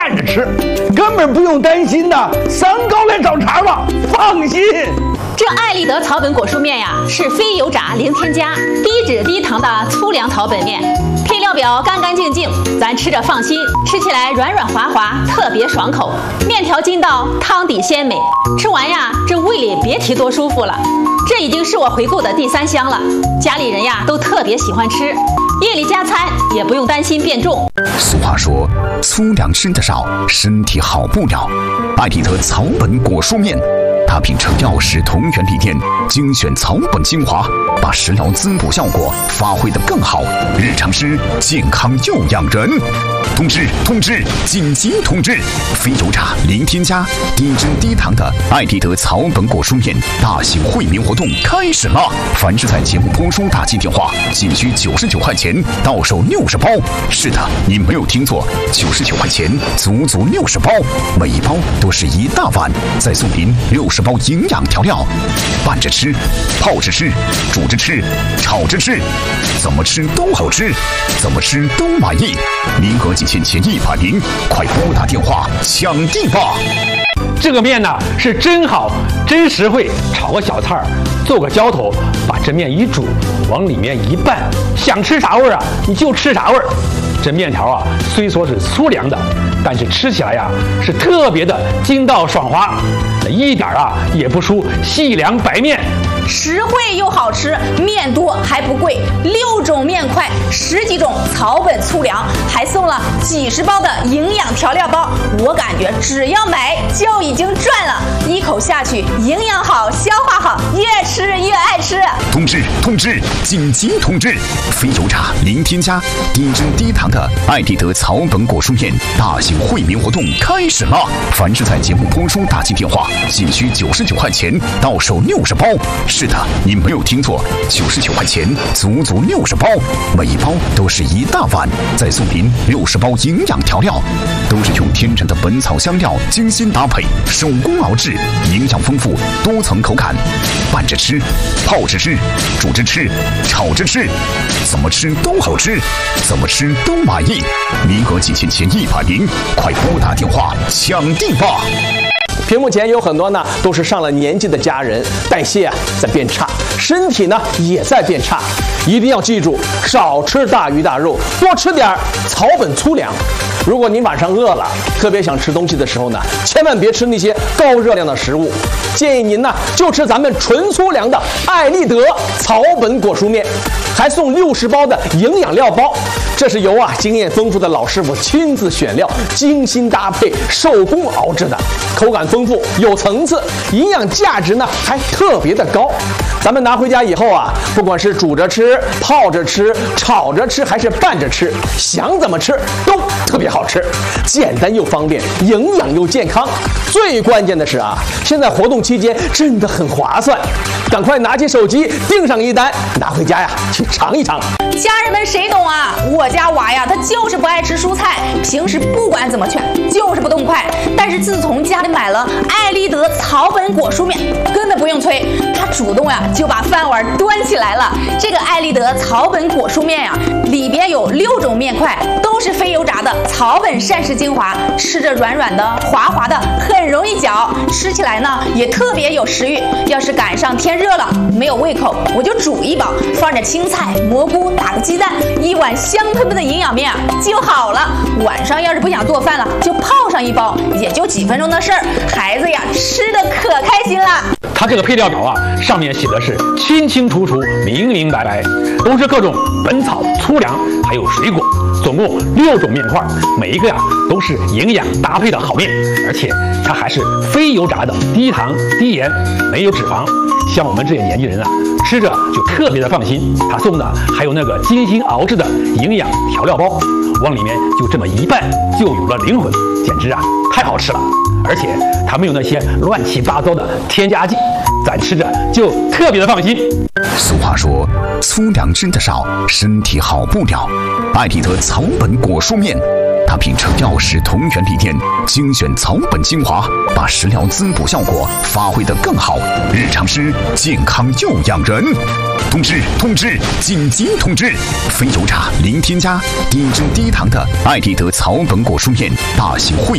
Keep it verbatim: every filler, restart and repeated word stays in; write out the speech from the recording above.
拌着吃，根本不用担心的。三高来找茬吧，放心。 这艾丽德草本果蔬面呀，是非油炸、零添加、低脂低糖的粗粮草本面，配料表干干净净，咱吃着放心，吃起来软软滑滑，特别爽口。面条筋道，汤底鲜美，吃完呀，这胃里别提多舒服了。这已经是我回购的第三箱了，家里人呀都特别喜欢吃，夜里加餐也不用担心变重。 俗话说，粗粮吃得少，身体好不了。艾丽德草本果蔬面，它秉承药食同源理念，精选草本精华，把食疗滋补效果发挥得更好，日常吃健康又养人。通知通知，紧急通知！非油炸、零添加、低脂低糖的艾丽德草本果蔬面大型惠民活动开始了！凡是在节目播出打进电话，仅需九十九块钱，到手六十包。是的，你没有听错，九十九块钱，足足六十包，每一包都是一大碗，再送您六十包营养调料，拌着吃，泡着吃，煮着吃，炒着吃，怎么吃都好吃，怎么吃都满意。名额仅限前一百名，快拨打电话抢地吧！ 这个面呢是真好，真实惠，炒个小菜儿，做个浇头，把这面一煮，往里面一拌，想吃啥味儿啊，你就吃啥味儿。这面条啊，虽说是粗粮的，但是吃起来呀、啊、是特别的筋道爽滑，一点啊也不输细粮白面。 实惠又好吃，面多还不贵，六种面块，十几种草本粗粮，还送了几十包的营养调料包。我感觉只要买就已经赚了，一口下去，营养好，消化好，越吃越爱吃。 通知通知，紧急通知！非油炸、零添加、低脂低糖的艾丽德草本果蔬面大型惠民活动开始了！凡是在节目播出打进电话，仅需九十九块钱，到手六十包。是的，你没有听错，九十九块钱，足足六十包，每一包都是一大碗，再送您六十包营养调料，都是用天然的本草香料精心搭配，手工熬制，营养丰富，多层口感，拌着吃，泡着吃，煮着吃，炒着吃，怎么吃都好吃，怎么吃都满意。名额仅限前一百名，快拨打电话抢地吧！ 屏幕前有很多呢，都是上了年纪的家人，代谢啊在变差，身体呢也在变差，一定要记住，少吃大鱼大肉，多吃点草本粗粮。如果您晚上饿了，特别想吃东西的时候呢，千万别吃那些高热量的食物，建议您呢就吃咱们纯粗粮的艾丽德草本果蔬面，还送六十包的营养料包。这是由啊经验丰富的老师傅亲自选料，精心搭配，手工熬制的，口感丰富有层次，营养价值呢还特别的高。咱们拿回家以后啊，不管是煮着吃、泡着吃、炒着吃，还是拌着吃，想怎么吃都特别好吃，简单又方便，营养又健康。最关键的是啊，现在活动期间真的很划算，赶快拿起手机订上一单，拿回家呀去尝一尝。 家人们谁懂啊？我家娃呀，他就是不爱吃蔬菜，平时不管怎么劝，就是不动筷。但是自从家里买了艾丽德草本果蔬面，根本不用催，他主动呀就把饭碗端起来了。这个艾丽德草本果蔬面呀，里边有六种面块，都是非油炸的草本膳食精华，吃着软软的、滑滑的，很容易嚼，吃起来呢也特别有食欲。要是赶上天热了，没有胃口，我就煮一包，放着青菜、蘑菇，打个鸡蛋，一碗香喷喷的营养面啊就好了。晚上要是不想做饭了，就泡上一包，也就几分钟的事儿，孩子呀吃的可开心了。 它这个配料表啊，上面写的是清清楚楚、明明白白，都是各种本草、粗粮，还有水果，总共六种面块，每一个呀、啊、都是营养搭配的好面，而且它还是非油炸的，低糖、低盐，没有脂肪。像我们这些年纪人啊，吃着就特别的放心。他送的还有那个精心熬制的营养调料包，往里面就这么一拌，就有了灵魂，简直啊太好吃了！而且它没有那些乱七八糟的添加剂，咱吃着就特别的放心。 俗话说，粗粮吃得少，身体好不了。艾丽德草本果蔬面，它秉承药食同源理念，精选草本精华，把食疗滋补效果发挥得更好，日常吃健康又养人。通知通知，紧急通知！非油炸、零添加、低脂低糖的艾丽德草本果蔬面大型惠